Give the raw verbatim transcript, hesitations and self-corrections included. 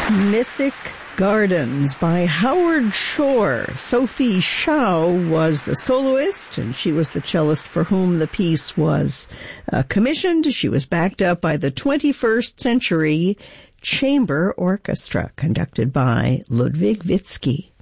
Mythic Gardens by Howard Shore. Sophie Shao was the soloist, and she was the cellist for whom the piece was uh, commissioned. She was backed up by the twenty-first Century Chamber Orchestra, conducted by Ludwig Witzki.